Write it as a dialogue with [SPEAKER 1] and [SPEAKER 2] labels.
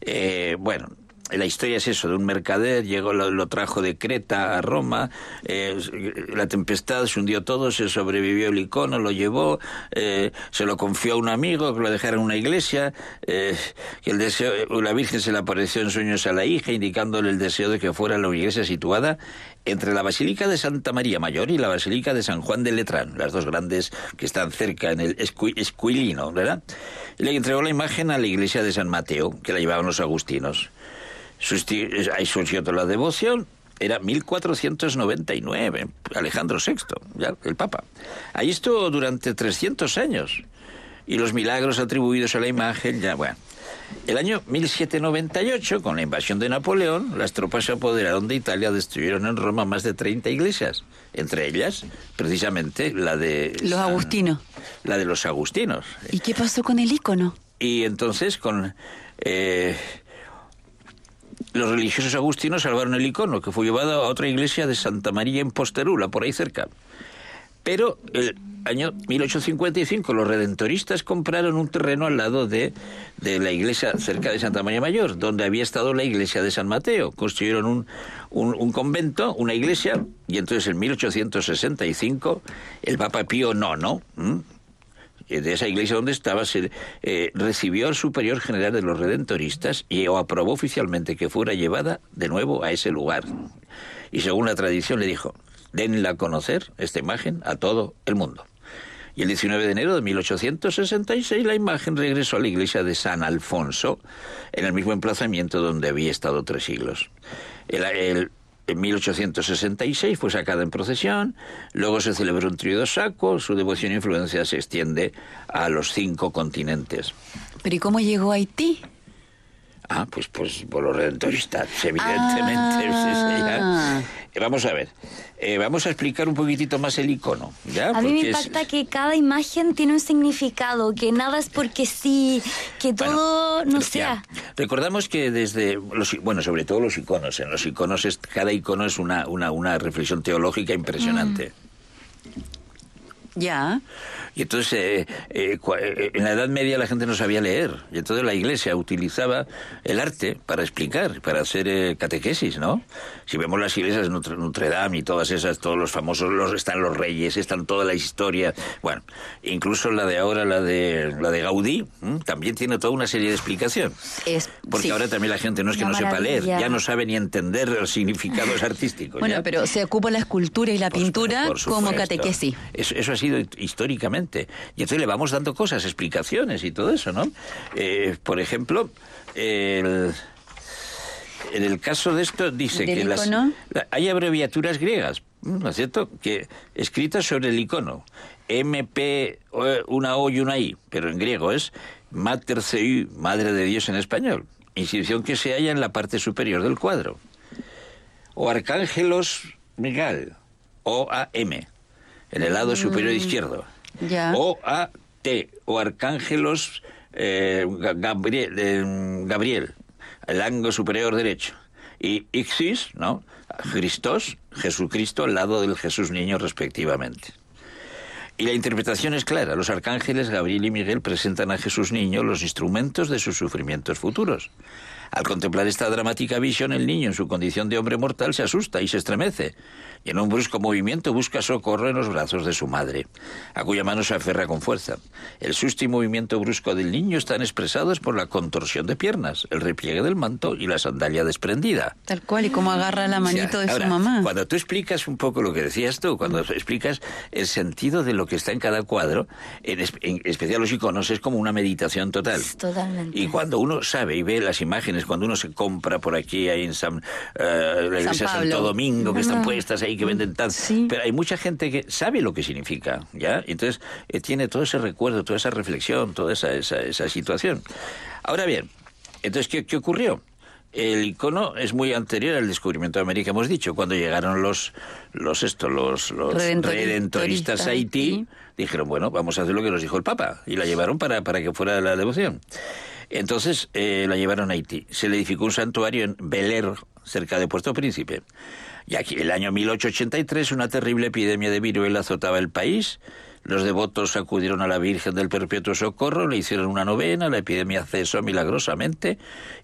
[SPEAKER 1] Bueno, la historia es eso, de un mercader, llegó, lo trajo de Creta a Roma, la tempestad se hundió todo, se sobrevivió el icono, lo llevó, se lo confió a un amigo, que lo dejara en una iglesia, que la Virgen se le apareció en sueños a la hija, indicándole el deseo de que fuera la iglesia situada entre la Basílica de Santa María Mayor y la Basílica de San Juan de Letrán, las dos grandes que están cerca en el Esquilino, ¿verdad? Le entregó la imagen a la iglesia de San Mateo, que la llevaban los agustinos. Ahí surgió toda la devoción. Era 1499, Alejandro VI, ya, el Papa. Ahí estuvo durante 300 años. Y los milagros atribuidos a la imagen, ya, bueno. El año 1798, con la invasión de Napoleón, las tropas se apoderaron de Italia, destruyeron en Roma más de 30 iglesias. Entre ellas, precisamente, la de...
[SPEAKER 2] Los agustinos.
[SPEAKER 1] La de los agustinos.
[SPEAKER 2] ¿Y qué pasó con el ícono?
[SPEAKER 1] Y entonces, los religiosos agustinos salvaron el icono, que fue llevado a otra iglesia de Santa María en Posterula, por ahí cerca. Pero el año 1855 los redentoristas compraron un terreno al lado de la iglesia cerca de Santa María Mayor, donde había estado la iglesia de San Mateo. Construyeron un convento, una iglesia, y entonces en 1865 el Papa Pío IX... de esa iglesia donde estaba, recibió al superior general de los redentoristas y aprobó oficialmente que fuera llevada de nuevo a ese lugar. Y según la tradición le dijo, denla a conocer, esta imagen, a todo el mundo. Y el 19 de enero de 1866 la imagen regresó a la iglesia de San Alfonso, en el mismo emplazamiento donde había estado 3 siglos. En 1866 fue sacada en procesión, luego se celebró un tríodo sacro, su devoción e influencia se extiende a los 5 continentes.
[SPEAKER 2] ¿Pero y cómo llegó a Haití?
[SPEAKER 1] Pues por los redentoristas, evidentemente. Vamos a ver, vamos a explicar un poquitito más el icono, ¿ya?
[SPEAKER 3] A mí me impacta que cada imagen tiene un significado, que nada es porque sí, que todo no sea.
[SPEAKER 1] Recordamos que desde sobre todo los iconos, en los iconos cada icono es una reflexión teológica impresionante.
[SPEAKER 2] Ya.
[SPEAKER 1] Y entonces, en la Edad Media la gente no sabía leer, y entonces la Iglesia utilizaba el arte para explicar, para hacer catequesis, ¿no? Si vemos las iglesias de Notre Dame y todas esas, todos los famosos, están los reyes, están toda la historia, bueno, incluso la de ahora, la de Gaudí, también tiene toda una serie de explicación. Porque ahora también la gente no es que no sepa leer, ya no sabe ni entender los significados artísticos.
[SPEAKER 2] Bueno, ¿ya? Pero se ocupa la escultura y la pintura como catequesis.
[SPEAKER 1] Eso ha sido históricamente. Y entonces le vamos dando cosas, explicaciones y todo eso, ¿no? por ejemplo, en el caso de esto dice que hay abreviaturas griegas, ¿no es cierto?, que escritas sobre el icono. MP, una O y una I, pero en griego es Mater Theou, Madre de Dios en español. Inscripción que se halla en la parte superior del cuadro. O Arcángelos Miguel, O-A-M, en el lado superior izquierdo.
[SPEAKER 2] Ya.
[SPEAKER 1] O A-T, o Arcángelos Gabriel, el ángulo superior derecho. Y Ixis, ¿no? Christos, Jesucristo, al lado del Jesús niño, respectivamente. Y la interpretación es clara. Los arcángeles Gabriel y Miguel presentan a Jesús niño los instrumentos de sus sufrimientos futuros. Al contemplar esta dramática visión, el niño, en su condición de hombre mortal, se asusta y se estremece, y en un brusco movimiento busca socorro en los brazos de su madre, a cuya mano se aferra con fuerza. El susto y movimiento brusco del niño están expresados por la contorsión de piernas, el repliegue del manto y la sandalia desprendida.
[SPEAKER 2] Tal cual, y cómo agarra la manito de su mamá.
[SPEAKER 1] Cuando tú explicas un poco lo que decías tú, cuando explicas el sentido de lo que está en cada cuadro, en especial los iconos, es como una meditación total.
[SPEAKER 3] Totalmente.
[SPEAKER 1] Y cuando uno sabe y ve las imágenes, cuando uno se compra por aquí, ahí en la iglesia de Santo Domingo, que están puestas ahí, que venden tal, pero hay mucha gente que sabe lo que significa, ¿ya? Entonces tiene todo ese recuerdo, toda esa reflexión, toda esa situación. Ahora bien, entonces, ¿qué ocurrió? El icono es muy anterior al descubrimiento de América, hemos dicho. Cuando llegaron los redentoristas a Haití, dijeron, bueno, vamos a hacer lo que nos dijo el Papa, y la llevaron para que fuera la devoción. Entonces la llevaron a Haití. Se le edificó un santuario en Bel Air, cerca de Puerto Príncipe. Y aquí, el año 1883, una terrible epidemia de viruela azotaba el país. Los devotos acudieron a la Virgen del Perpetuo Socorro, le hicieron una novena, la epidemia cesó milagrosamente